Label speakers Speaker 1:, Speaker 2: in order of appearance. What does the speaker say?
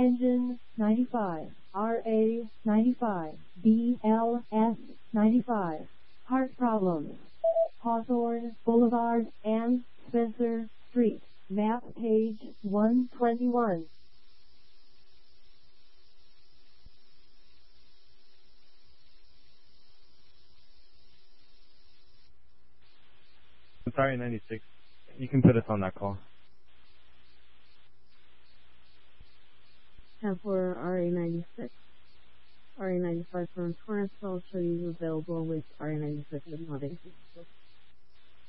Speaker 1: Engine 95, RA 95, BLS 95. Heart problems. Hawthorne Boulevard and Spencer Street. Map page 121.
Speaker 2: Sorry, 96. You can put us on that call.
Speaker 3: And for RA96, RA95 from Torrance, I'll show you available with RA96 with not included.